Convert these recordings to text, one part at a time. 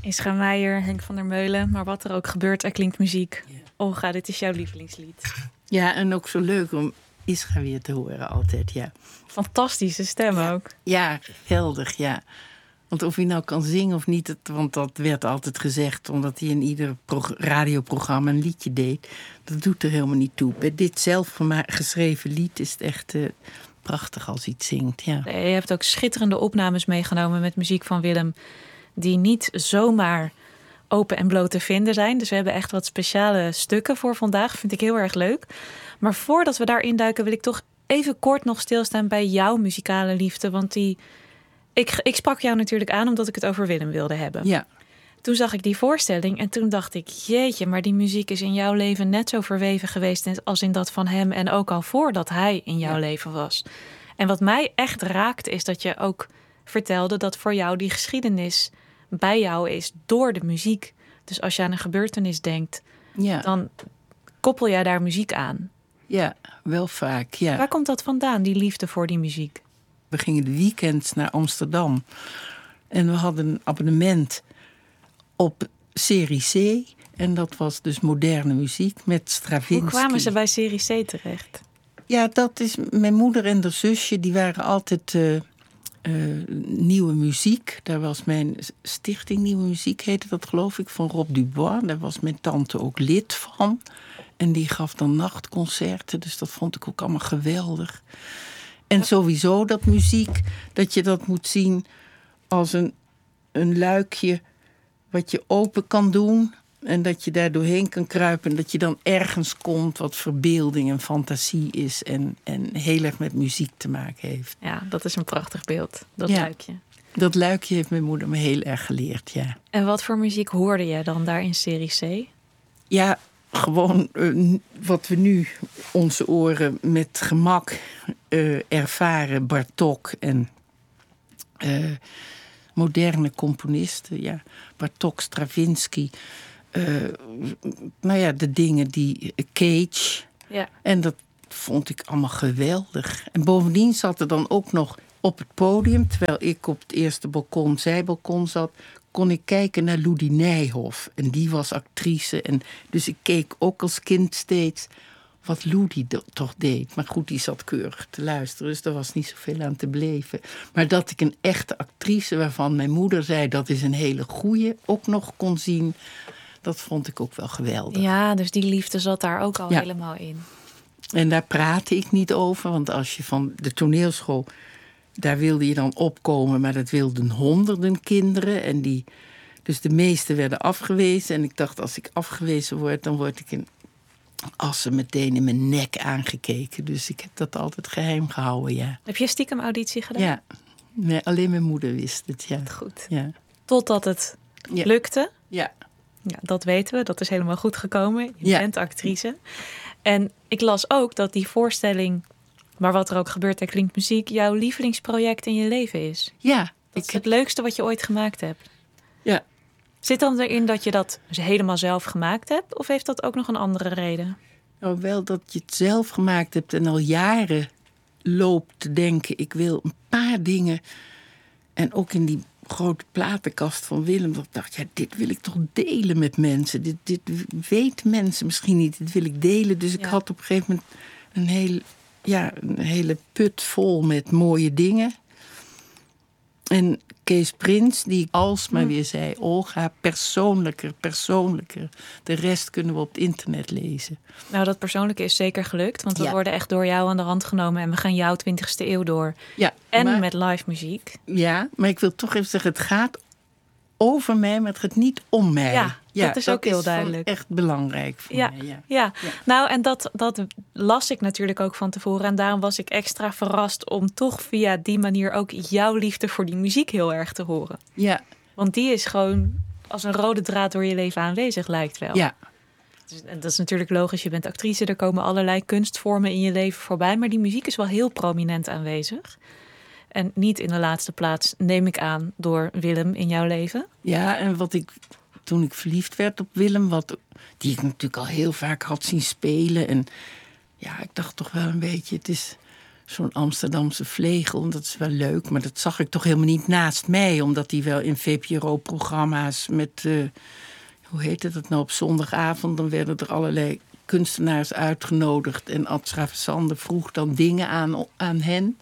Ischa Meijer, Henk van der Meulen. Maar wat er ook gebeurt, er klinkt muziek. Ja. Olga, dit is jouw lievelingslied. Ja, en ook zo leuk om Ischa weer te horen altijd, ja. Fantastische stem ook. Ja, geweldig, ja. Want of hij nou kan zingen of niet, want dat werd altijd gezegd, omdat hij in ieder radioprogramma een liedje deed. Dat doet er helemaal niet toe. Bij dit zelf geschreven lied is het echt prachtig als hij het zingt, ja. Je hebt ook schitterende opnames meegenomen met muziek van Willem, die niet zomaar open en bloot te vinden zijn. Dus we hebben echt wat speciale stukken voor vandaag. Vind ik heel erg leuk. Maar voordat we daarin duiken, wil ik toch even kort nog stilstaan bij jouw muzikale liefde. Want ik sprak jou natuurlijk aan omdat ik het over Willem wilde hebben. Ja. Toen zag ik die voorstelling en toen dacht ik, jeetje, maar die muziek is in jouw leven net zo verweven geweest als in dat van hem. En ook al voordat hij in jouw leven was. En wat mij echt raakte is dat je ook vertelde dat voor jou die geschiedenis bij jou is door de muziek. Dus als je aan een gebeurtenis denkt, dan koppel jij daar muziek aan. Ja, wel vaak, ja. Waar komt dat vandaan, die liefde voor die muziek? We gingen de weekends naar Amsterdam. En we hadden een abonnement op serie C. En dat was dus moderne muziek met Stravinsky. Hoe kwamen ze bij serie C terecht? Ja, dat is mijn moeder en haar zusje. Die waren altijd nieuwe muziek. Daar was mijn stichting Nieuwe Muziek, heette dat geloof ik, van Rob Dubois. Daar was mijn tante ook lid van. En die gaf dan nachtconcerten. Dus dat vond ik ook allemaal geweldig. En sowieso dat muziek, dat je dat moet zien als een luikje wat je open kan doen. En dat je daar doorheen kan kruipen. En dat je dan ergens komt wat verbeelding en fantasie is. En heel erg met muziek te maken heeft. Ja, dat is een prachtig beeld, dat luikje. Dat luikje heeft mijn moeder me heel erg geleerd, ja. En wat voor muziek hoorde jij dan daar in serie C? Ja, gewoon wat we nu onze oren met gemak ervaren. Bartók en moderne componisten. Ja. Bartók, Stravinsky. De dingen die Cage. Ja. En dat vond ik allemaal geweldig. En bovendien zat er dan ook nog op het podium, terwijl ik op het eerste balkon, zijbalkon zat, kon ik kijken naar Loedie Nijhoff. En die was actrice. En dus ik keek ook als kind steeds wat Loedie toch deed. Maar goed, die zat keurig te luisteren, dus daar was niet zoveel aan te beleven. Maar dat ik een echte actrice, waarvan mijn moeder zei dat is een hele goeie, ook nog kon zien, dat vond ik ook wel geweldig. Ja, dus die liefde zat daar ook al helemaal in. En daar praatte ik niet over, want als je van de toneelschool, daar wilde je dan opkomen, maar dat wilden honderden kinderen. En dus de meeste werden afgewezen. En ik dacht, als ik afgewezen word, dan word ik in Assen meteen in mijn nek aangekeken. Dus ik heb dat altijd geheim gehouden, ja. Heb je stiekem auditie gedaan? Ja, nee, alleen mijn moeder wist het, ja. Goed. Ja. Totdat het lukte. Ja. Ja, dat weten we, dat is helemaal goed gekomen. Je bent actrice. En ik las ook dat die voorstelling, maar wat er ook gebeurt, er klinkt muziek, jouw lievelingsproject in je leven is. Ja. Dat is het leukste wat je ooit gemaakt hebt. Ja. Zit dan erin dat je dat helemaal zelf gemaakt hebt? Of heeft dat ook nog een andere reden? Nou, wel dat je het zelf gemaakt hebt en al jaren loopt te denken, ik wil een paar dingen. En ook in die grote platenkast van Willem, dat ik dacht, ja, dit wil ik toch delen met mensen. Dit weten mensen misschien niet, dit wil ik delen. Dus ik had op een gegeven moment een hele put vol met mooie dingen. En Kees Prins, die alsmaar weer zei, Olga, persoonlijker. De rest kunnen we op het internet lezen. Nou, dat persoonlijke is zeker gelukt, want we worden echt door jou aan de hand genomen en we gaan jouw 20e eeuw door. Ja, en met live muziek. Ja, maar ik wil toch even zeggen, het gaat over mij, maar het gaat niet om mij. Ja, dat is ook heel duidelijk. Echt belangrijk voor mij. Ja, nou en dat las ik natuurlijk ook van tevoren. En daarom was ik extra verrast om toch via die manier ook jouw liefde voor die muziek heel erg te horen. Ja. Want die is gewoon als een rode draad door je leven aanwezig, lijkt wel. Ja. En dat is natuurlijk logisch, je bent actrice, er komen allerlei kunstvormen in je leven voorbij. Maar die muziek is wel heel prominent aanwezig. En niet in de laatste plaats, neem ik aan, door Willem in jouw leven. Ja, en toen ik verliefd werd op Willem, die ik natuurlijk al heel vaak had zien spelen. En ja, ik dacht toch wel een beetje, het is zo'n Amsterdamse vlegel. Dat is wel leuk, maar dat zag ik toch helemaal niet naast mij. Omdat die wel in VPRO-programma's met... hoe heette dat nou, op zondagavond... dan werden er allerlei kunstenaars uitgenodigd... en Ad Stravesande vroeg dan dingen aan hen.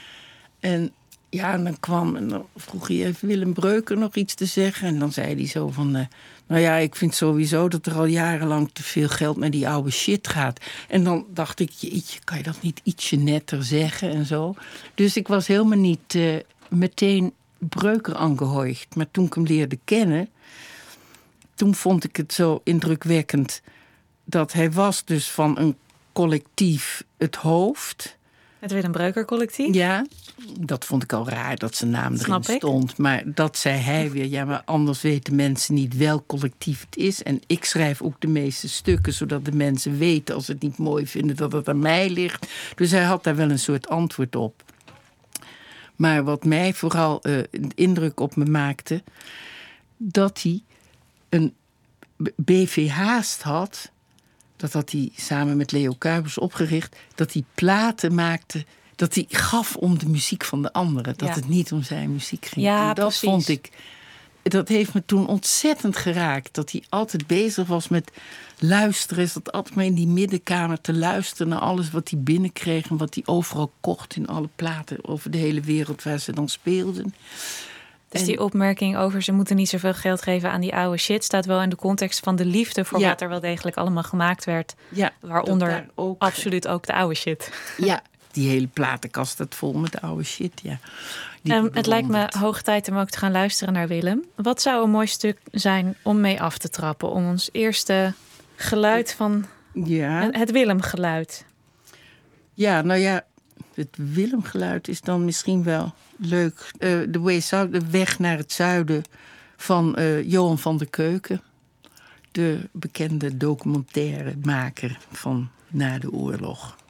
En ja, en dan vroeg hij even Willem Breuker nog iets te zeggen. En dan zei hij zo van... nou ja, ik vind sowieso dat er al jarenlang te veel geld naar die oude shit gaat. En dan dacht ik, jeetje, kan je dat niet ietsje netter zeggen en zo? Dus ik was helemaal niet meteen Breuker aangehooigd. Maar toen ik hem leerde kennen... toen vond ik het zo indrukwekkend... dat hij was dus van een collectief het hoofd. Het Willem Breuker collectief? Ja, dat vond ik al raar dat zijn naam erin stond. Maar dat zei hij weer. Ja, maar anders weten mensen niet welk collectief het is. En ik schrijf ook de meeste stukken... zodat de mensen weten, als ze het niet mooi vinden... dat het aan mij ligt. Dus hij had daar wel een soort antwoord op. Maar wat mij vooral indruk op me maakte... dat hij een BV Haast had... dat had hij samen met Leo Kuipers opgericht... dat hij platen maakte... dat hij gaf om de muziek van de anderen. Dat het niet om zijn muziek ging. Ja, en dat precies. vond ik... dat heeft me toen ontzettend geraakt. Dat hij altijd bezig was met luisteren. Is dat altijd maar in die middenkamer te luisteren... naar alles wat hij binnenkreeg... en wat hij overal kocht in alle platen... over de hele wereld waar ze dan speelden... Dus die opmerking over ze moeten niet zoveel geld geven aan die oude shit... staat wel in de context van de liefde voor wat er wel degelijk allemaal gemaakt werd. Ja, waaronder ook, absoluut ook de oude shit. Ja, die hele platenkast staat vol met oude shit, ja. Het lijkt me hoog tijd om ook te gaan luisteren naar Willem. Wat zou een mooi stuk zijn om mee af te trappen? Om ons eerste geluid van het Willem-geluid. Ja, nou ja, het Willem-geluid is dan misschien wel... leuk. The Way South, de weg naar het zuiden van Johan van der Keuken. De bekende documentairemaker van na de oorlog.